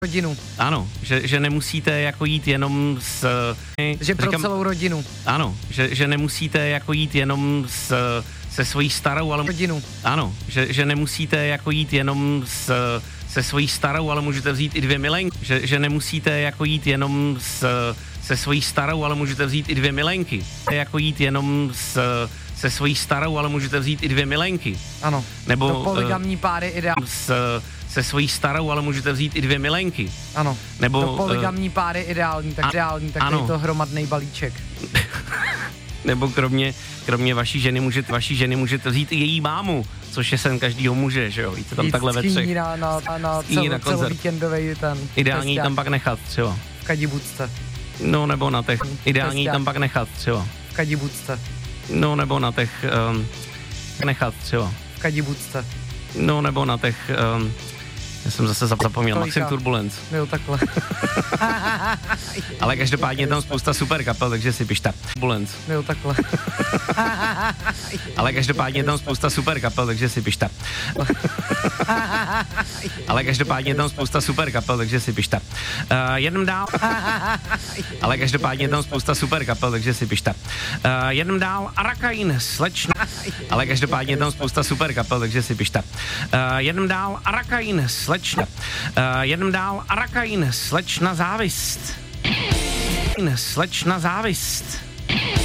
rodinu. Ano, že nemusíte jako jít jenom s... Že pro celou rodinu. Ano, že nemusíte jako jít jenom se svojí starou, ale... Rodinu. Ano, že nemusíte jako jít jenom se svojí starou, ale můžete vzít i 2 milenky. Že nemusíte jako jít jenom se svojí starou, ale můžete vzít i 2 milenky. Jako jít jenom se svojí starou, ale můžete vzít i 2 milenky. Ano. Nebo to polygamní páry ideální. Se svojí starou, ale můžete vzít i 2 milenky. Ano. Nebo to polygamní páry ideální, tak ano. je to hromadný balíček. Nebo kromě vaší ženy můžete vzít i její mámu, což je sen každýho muže, že jo? Víte tam takhle ve třech. Na celovíkendovej ten. Ideální tam pak nechat třeba. V Kadibucce. No nebo na těch. Ideální tam pak nechat třeba. V Kadibucce. No nebo na těch. Nechat třeba. V Kadibucce. No nebo na těch. Já jsem zase zapomněl, Maxim Turbulence. Jo, takhle. Ale každopádně je tam spousta super kapel, takže si pište. Turbulence. Jo, takhle. Ale každopádně je tam spousta super kapel, takže si pište. Ale každopádně je tam spousta super kapel, takže si pište. Jedem dál. Ale každopádně je tam spousta super kapel, takže si pište. Jedem dál. Arakain, slečna. Ale každopádně je tam spousta super kapel, takže si pište. Jedem dál. Arakain, slečna. Jedem dál. Arakain, slečna závist. Slečna závist.